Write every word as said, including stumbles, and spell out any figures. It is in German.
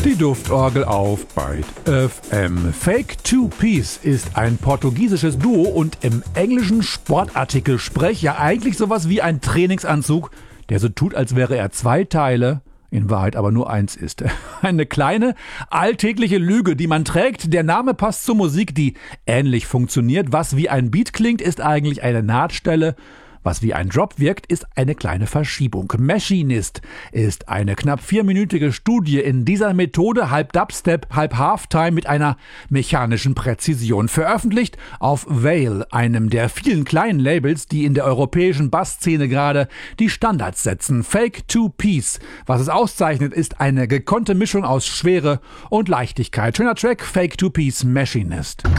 Die Duftorgel auf Byte F M. Fake Two Piece ist ein portugiesisches Duo und im englischen Sportartikel-Sprech ja eigentlich sowas wie ein Trainingsanzug, der so tut, als wäre er zwei Teile, in Wahrheit aber nur eins ist. Eine kleine, alltägliche Lüge, die man trägt. Der Name passt zur Musik, die ähnlich funktioniert. Was wie ein Beat klingt, ist eigentlich eine Nahtstelle. Was wie ein Drop wirkt, ist eine kleine Verschiebung. Machinist ist eine knapp vierminütige Studie in dieser Methode, halb Dubstep, halb Halftime mit einer mechanischen Präzision. Veröffentlicht auf Veil, einem der vielen kleinen Labels, die in der europäischen Bassszene gerade die Standards setzen. Fake Two Piece. Was es auszeichnet, ist eine gekonnte Mischung aus Schwere und Leichtigkeit. Schöner Track, Fake Two Piece, Machinist.